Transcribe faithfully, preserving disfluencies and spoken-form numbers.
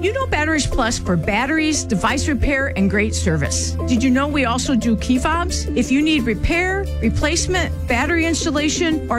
You know Batteries Plus for batteries, device repair, and great service. Did you know we also do key fobs? If you need repair, replacement, battery installation, or